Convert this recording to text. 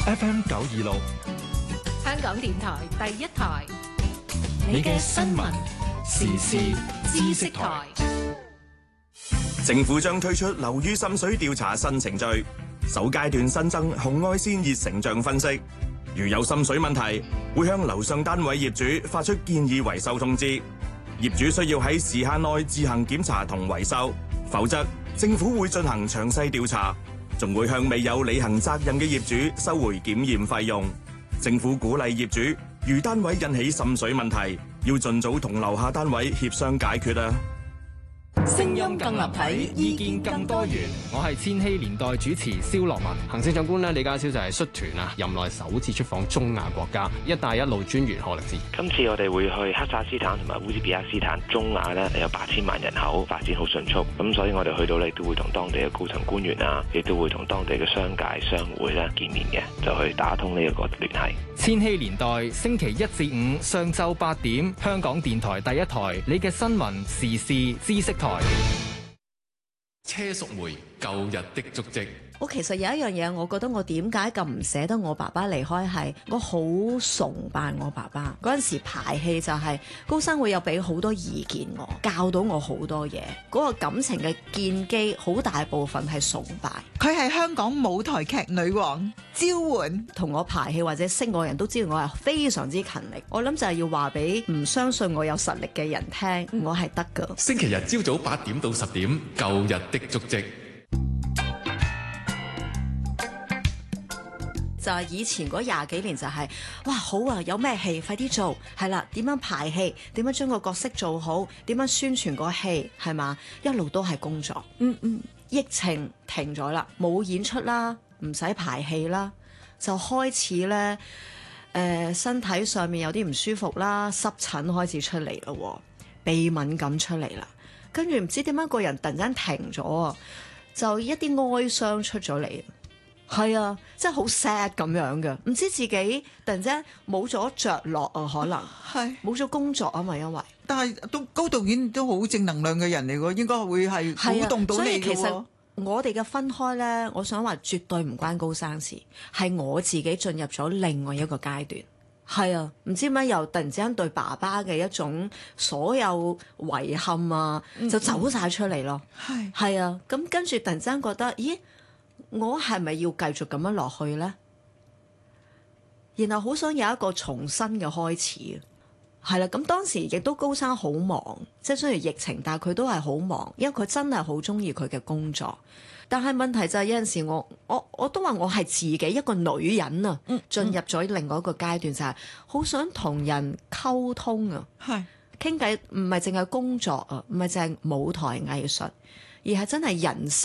FM 926， 香港電台第一台， 你嘅新聞時事知識台。 政府將推出樓宇滲水調查新程序，首階段新增紅外線熱成像分析。如有滲水問題，會向樓上單位業主發出建議維修通知。業主需要喺時限內自行檢查同維修，否則政府會進行詳細調查，仲會向未有履行責任嘅業主收回檢驗費用。政府鼓勵業主，如單位引起滲水問題，要盡早同樓下單位協商解決啊！ 聲音更立體，意見更多元。我係千禧年代主持蕭樂文。行政長官李家超就係率團啊，任內首次出訪中亞國家。一帶一路專員賀力智， 今次我哋會去哈薩斯坦同埋烏茲別克斯坦。中亞呢有8000萬人口，發展好迅速，咁所以我哋去到呢都會同當地嘅高層官員啊，亦都會同當地嘅商界商會咧見面嘅，就去打通呢一個聯繫。 千禧年代星期1至5上晝8點，香港電台第一台，你嘅新聞時事知識台。 車淑梅舊日的足跡。 我其實有一樣嘢，我覺得我點解咁唔捨得我爸爸離開，係我好崇拜我爸爸。嗰陣時排戲就係高生會有俾好多意見我，教到我好多嘢。嗰個感情嘅建基好大部分係崇拜。 佢係香港舞台劇女王，招喚同我排戲或者識我人都知道我係非常之勤力。我諗就係要話俾唔相信我有實力嘅人聽，我係得㗎。 星期日朝早8點到10點，舊日的足跡。 就係以前嗰20幾年就係、哇好啊，有咩戲快啲做，係啦，點樣排戲，點樣將個角色做好，點樣宣傳個戲，係嘛，一路都係工作。疫情停咗啦，冇演出啦，唔使排戲啦，就開始咧身體上面有啲唔舒服啦，濕疹開始出嚟咯，鼻敏感出嚟啦，跟住唔知點解個人突然間停咗啊，就一啲哀傷出咗嚟。係啊，真係好 sad 咁樣嘅，唔知自己突然之間冇咗着落啊，可能係冇咗工作啊嘛，因為但係都高導演都好正能量嘅人嚟喎，應該會係鼓動到你嘅喎。所以其實我哋嘅分開呢，我想話絕對唔關高生事，係我自己進入咗另外一個階段。係啊，唔知點解又突然之間對爸爸嘅一種所有遺憾啊，就走晒出嚟咯。係啊，咁跟住突然之間覺得，咦？我係咪要繼續咁樣落去呢？然後好想有一個重新嘅開始，係啦。咁當時亦都高生好忙，即係雖然疫情，但係佢都係好忙，因為佢真係好中意佢嘅工作。但係問題就係有陣時我都話我係自己一個女人啊，進入咗另外一個階段，就係好想同人溝通啊，傾偈唔係淨係工作啊，唔係淨係舞台藝術，而係真係人生。